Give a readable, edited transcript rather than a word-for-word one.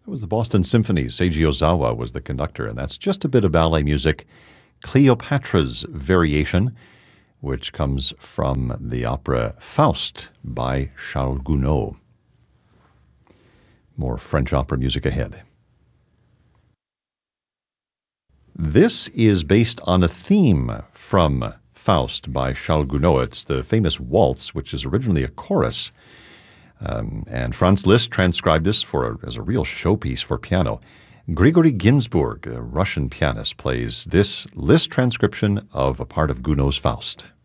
It was the Boston Symphony's Seiji Ozawa was the conductor, and that's just a bit of ballet music. Cleopatra's Variation, which comes from the opera Faust by Charles Gounod. More French opera music ahead. This is based on a theme from Faust by Charles Gounod. It's the famous waltz, which is originally a chorus. And Franz Liszt transcribed this as a real showpiece for piano. Grigory Ginzburg, a Russian pianist, plays this Liszt transcription of a part of Gounod's Faust.